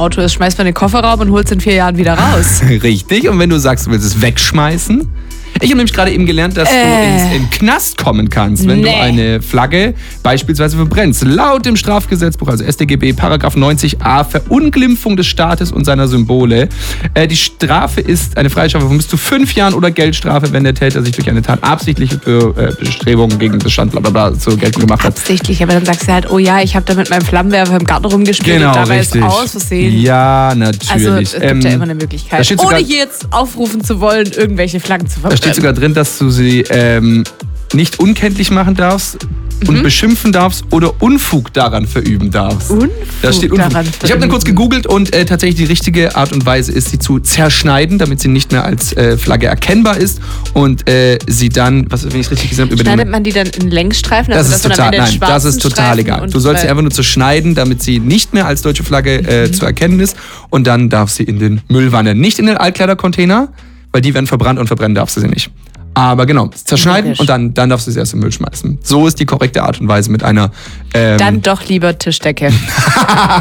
Auto ist, schmeißt man in den Kofferraum und holt es in 4 Jahren wieder raus. Richtig. Und wenn du sagst, du willst es wegschmeißen. Ich habe nämlich gerade eben gelernt, dass du in Knast kommen kannst, wenn du eine Flagge beispielsweise verbrennst. Laut dem Strafgesetzbuch, also StGB, Paragraph 90a, Verunglimpfung des Staates und seiner Symbole. Die Strafe ist eine Freiheitsstrafe von bis zu 5 Jahren oder Geldstrafe, wenn der Täter sich durch eine Tat absichtliche Bestrebungen gegen den Stand blablabla zur Geltung gemacht hat. Absichtlich, aber dann sagst du halt, oh ja, ich habe da mit meinem Flammenwerfer im Garten rumgespielt und dabei ist aus Versehen. Ja, natürlich. Also es gibt ja immer eine Möglichkeit, ohne hier jetzt aufrufen zu wollen, irgendwelche Flaggen zu verbrennen. Da steht sogar drin, dass du sie nicht unkenntlich machen darfst und beschimpfen darfst oder Unfug daran verüben darfst. Da steht Unfug. Ich habe dann kurz gegoogelt und tatsächlich die richtige Art und Weise ist, sie zu zerschneiden, damit sie nicht mehr als Flagge erkennbar ist und sie dann, was wenn ich richtig gesagt habe, schneidet man die dann in Längsstreifen? Das ist total egal. Du sollst sie einfach nur zerschneiden, damit sie nicht mehr als deutsche Flagge zu erkennen ist und dann darfst sie in den Müllwanne, nicht in den Altkleidercontainer, weil die werden verbrannt und verbrennen darfst du sie nicht. Aber genau, zerschneiden und dann darfst du sie erst im Müll schmeißen. So ist die korrekte Art und Weise mit einer... dann doch lieber Tischdecke.